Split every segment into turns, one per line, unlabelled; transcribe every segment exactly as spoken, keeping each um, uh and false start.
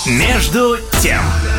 Между тем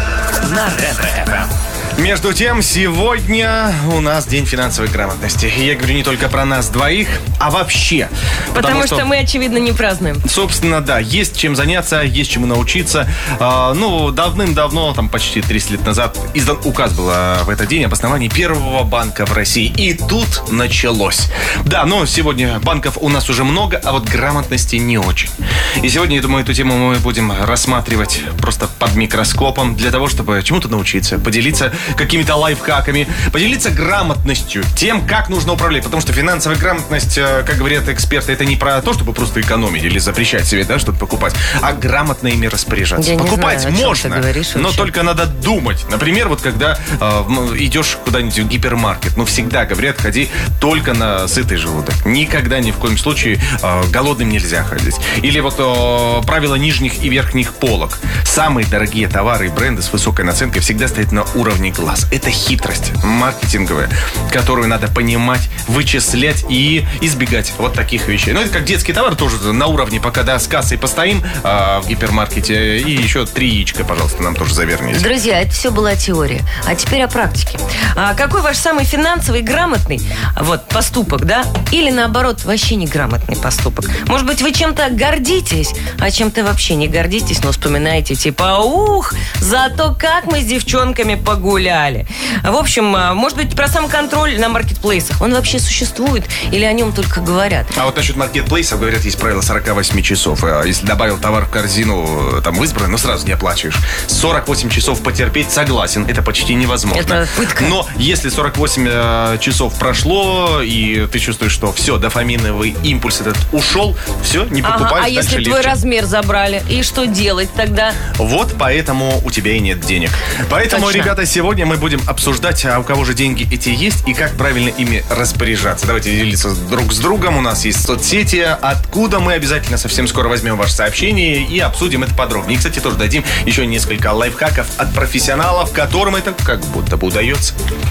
на Ретро-эф эм.
Между тем, сегодня у нас День финансовой грамотности. Я говорю не только про нас двоих, а вообще.
Потому, потому что, что мы, очевидно, не празднуем.
Собственно, да, есть чем заняться, есть чему научиться. А, ну, давным-давно, там почти тридцать лет назад, издан указ был в этот день об основании первого банка в России. И тут началось. Да, но сегодня банков у нас уже много, а вот грамотности не очень. И сегодня, я думаю, эту тему мы будем рассматривать просто под микроскопом для того, чтобы чему-то научиться, поделиться какими-то лайфхаками, поделиться грамотностью, тем, как нужно управлять. Потому что финансовая грамотность, как говорят эксперты, это не про то, чтобы просто экономить или запрещать себе, да, что-то покупать, а грамотно ими распоряжаться.
Я
покупать
не знаю,
можно,
говоришь,
но только надо думать. Например, вот когда э, идешь куда-нибудь в гипермаркет, ну, всегда говорят, ходи только на сытый желудок. Никогда, ни в коем случае э, голодным нельзя ходить. Или вот э, правило нижних и верхних полок. Самые дорогие товары и бренды с высокой наценкой всегда стоят на уровне глаз. Это хитрость маркетинговая, которую надо понимать, вычислять и избегать вот таких вещей. Ну, это как детский товар, тоже на уровне, пока да, с кассой постоим а, в гипермаркете. И еще три яичка, пожалуйста, нам тоже заверните.
Друзья, это все была теория. А теперь о практике. А какой ваш самый финансовый, грамотный вот, поступок, да? Или наоборот, вообще неграмотный поступок? Может быть, вы чем-то гордитесь, а чем-то вообще не гордитесь, но вспоминаете типа, ух, зато как мы с девчонками погуляли. В общем, может быть, про самоконтроль на маркетплейсах. Он вообще существует или о нем только говорят?
А вот насчет маркетплейсов, говорят, есть правило сорок восемь часов. Если добавил товар в корзину, там, в избранное, ну, сразу не оплачиваешь. сорок восемь часов потерпеть, согласен, это почти невозможно.
Это пытка.
Но если сорок восемь часов прошло, и ты чувствуешь, что все, дофаминовый импульс этот ушел, все, не покупаешь,
ага, а
дальше
если
легче.
Твой размер забрали, и что делать тогда?
Вот поэтому у тебя и нет денег. Поэтому,
Точно.
ребята, сегодня мы будем обсуждать, а у кого же деньги эти есть и как правильно ими распоряжаться. Давайте делиться друг с другом. У нас есть соцсети, откуда мы обязательно совсем скоро возьмем ваше сообщение и обсудим это подробнее. И, кстати, тоже дадим еще несколько лайфхаков от профессионалов, которым это как будто бы удается.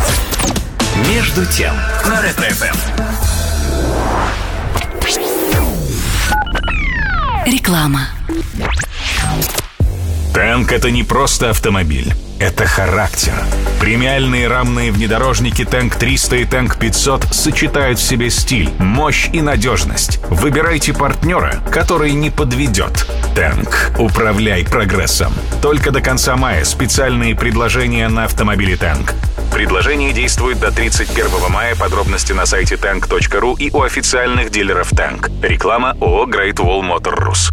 Между тем на Ретро-эф эм.
Реклама.
Тэнк — это не просто автомобиль. Это характер. Премиальные рамные внедорожники Тэнк триста и Тэнк пятьсот сочетают в себе стиль, мощь и надежность. Выбирайте партнера, который не подведет. Тэнк. Управляй прогрессом. Только до конца мая специальные предложения на автомобили Тэнк. Предложение действует до тридцать первого мая. Подробности на сайте тэнк точка ру и у официальных дилеров Тэнк. Реклама ООО Great Wall Motor Rus.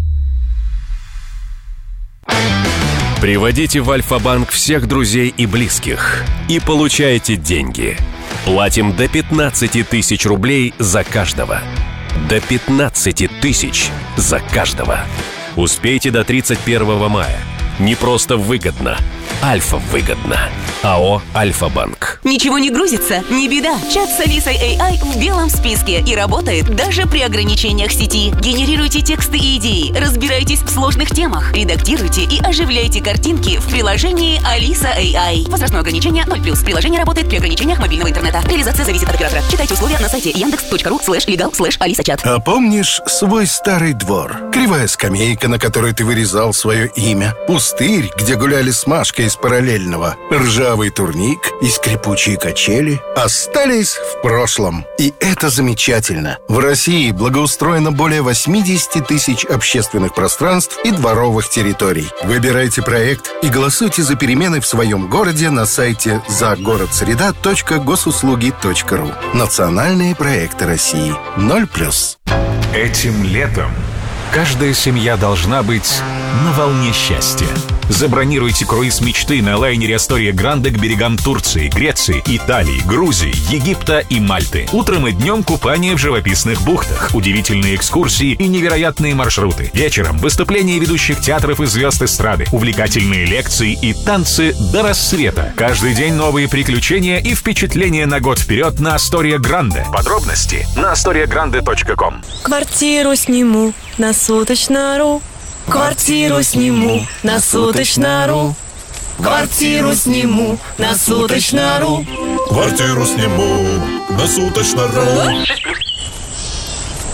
Приводите в Альфа-банк всех друзей и близких и получайте деньги. Платим до пятнадцати тысяч рублей за каждого. До пятнадцати тысяч за каждого. Успейте до тридцать первого мая. Не просто выгодно. Альфа выгодно. АО «Альфа-банк».
Ничего не грузится? Не беда. Чат с Алисой эй ай в белом списке и работает даже при ограничениях сети. Генерируйте тексты и идеи, разбирайтесь в сложных темах, редактируйте и оживляйте картинки в приложении Алиса эй ай. Возрастное ограничение ноль плюс. Приложение работает при ограничениях мобильного интернета. Реализация зависит от оператора. Читайте условия на сайте яндекс точка ру слэш легал слэш алиса чат.
А помнишь свой старый двор? Кривая скамейка, на которой ты вырезал свое имя. Пустырь, где гуляли с Машкой из параллельного. Ржавый турник и скрипучие качели остались в прошлом. И это замечательно. В России благоустроено более восемьдесят тысяч общественных пространств и дворовых территорий. Выбирайте проект и голосуйте за перемены в своем городе на сайте загородсреда точка госуслуги точка ру. Национальные проекты России. ноль плюс.
Этим летом каждая семья должна быть на волне счастья. Забронируйте круиз мечты на лайнере Астория Гранде к берегам Турции, Греции, Италии, Грузии, Египта и Мальты. Утром и днем купание в живописных бухтах, удивительные экскурсии и невероятные маршруты. Вечером выступления ведущих театров и звезд эстрады, увлекательные лекции и танцы до рассвета. Каждый день новые приключения и впечатления на год вперед на Астория Гранде. Подробности на астория гранде точка ком.
Квартиру сниму на суточно.ру. Квартиру сниму на суточно.ру. Квартиру сниму на суточно.ру.
Квартиру сниму на суточно.ру.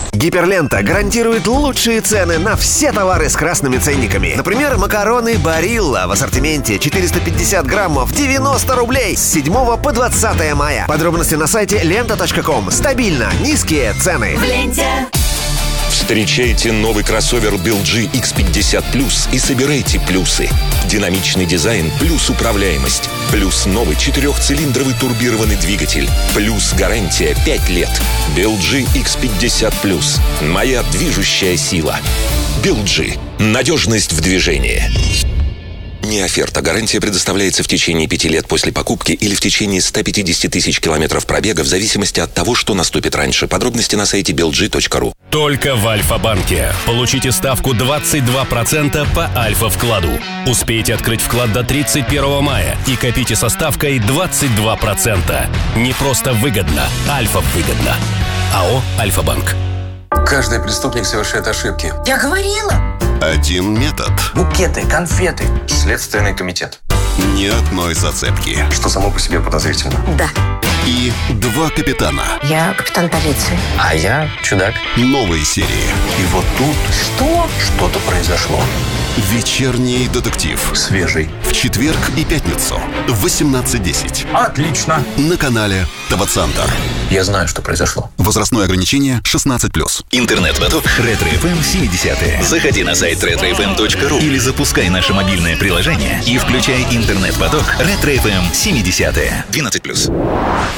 Гиперлента гарантирует лучшие цены на все товары с красными ценниками. Например, макароны Барилла в ассортименте четыреста пятьдесят граммов девяносто рублей с седьмого по двадцатое мая. Подробности на сайте лента точка ком. Стабильно низкие цены.
В ленте.
Встречайте новый кроссовер би эл джи икс пятьдесят плюс и собирайте плюсы. Динамичный дизайн плюс управляемость. Плюс новый четырехцилиндровый турбированный двигатель. Плюс гарантия пять лет. би эл джи икс пятьдесят плюс. Моя движущая сила. би эл джи. Надежность в движении. Не оферта. Гарантия предоставляется в течение пяти лет после покупки или в течение ста пятидесяти тысяч километров пробега в зависимости от того, что наступит раньше. Подробности на сайте би эл джи точка ру.
Только в Альфа-банке. Получите ставку двадцать два процента по Альфа-вкладу. Успейте открыть вклад до тридцать первого мая и копите со ставкой двадцать два процента. Не просто выгодно, Альфа-выгодно. АО «Альфа-банк».
Каждый преступник совершает ошибки.
Я говорила.
Один метод.
Букеты, конфеты. Следственный комитет.
Ни одной зацепки.
Что само по себе подозрительно.
Да.
И два капитана.
Я капитан полиции.
А я чудак.
Новые серии.
И вот тут
Что?
что-то произошло.
Вечерний детектив.
Свежий.
В четверг и пятницу в восемнадцать десять.
Отлично.
На канале ТВ-центр.
Я знаю, что произошло.
Возрастное ограничение шестнадцать плюс.
Интернет-поток Ретро-эф эм семидесятые. Заходи на сайт ретро эф эм точка ру или запускай наше мобильное приложение и включай интернет-поток Ретро-эф эм семидесятые. двенадцать плюс.